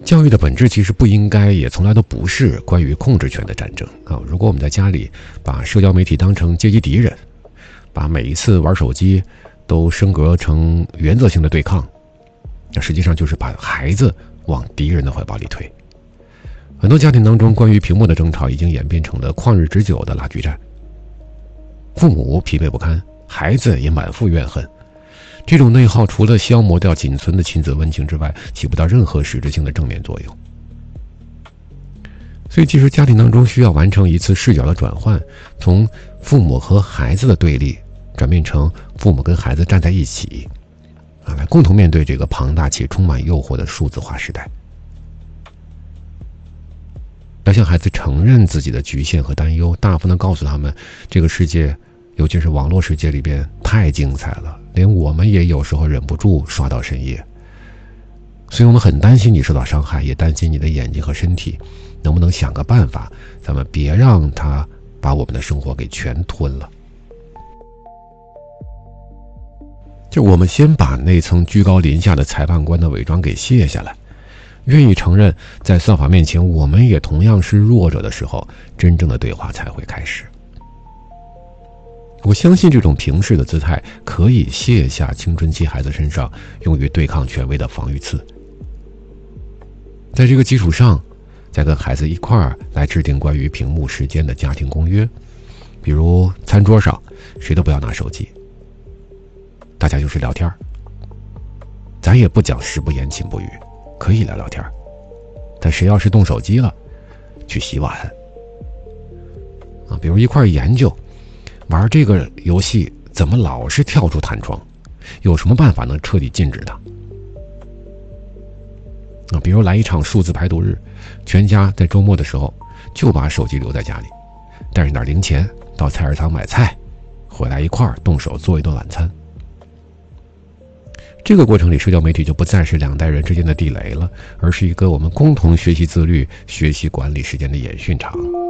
教育的本质其实不应该，也从来都不是关于控制权的战争啊！如果我们在家里把社交媒体当成阶级敌人，把每一次玩手机都升格成原则性的对抗，那实际上就是把孩子往敌人的怀抱里推。很多家庭当中关于屏幕的争吵已经演变成了旷日持久的拉锯战，父母疲惫不堪，孩子也满腹怨恨。这种内耗除了消磨掉仅存的亲子温情之外，起不到任何实质性的正面作用。所以其实家庭当中需要完成一次视角的转换，从父母和孩子的对立转变成父母跟孩子站在一起来共同面对这个庞大且充满诱惑的数字化时代。要向孩子承认自己的局限和担忧，大方地告诉他们，这个世界尤其是网络世界里边太精彩了，连我们也有时候忍不住刷到深夜。所以我们很担心你受到伤害，也担心你的眼睛和身体，能不能想个办法，咱们别让他把我们的生活给全吞了。就我们先把那层居高临下的裁判官的伪装给卸下来，愿意承认在算法面前我们也同样是弱者的时候，真正的对话才会开始。我相信这种平视的姿态可以卸下青春期孩子身上用于对抗权威的防御刺。在这个基础上，再跟孩子一块儿来制定关于屏幕时间的家庭公约，比如餐桌上谁都不要拿手机，大家就是聊天，咱也不讲食不言寝不语，可以聊聊天，但谁要是动手机了，去洗碗比如一块研究玩这个游戏怎么老是跳出弹窗，有什么办法能彻底禁止它比如来一场数字排毒日，全家在周末的时候就把手机留在家里，带上点零钱到菜市场买菜，回来一块儿动手做一顿晚餐。这个过程里，社交媒体就不再是两代人之间的地雷了，而是一个我们共同学习自律、学习管理时间的演训场。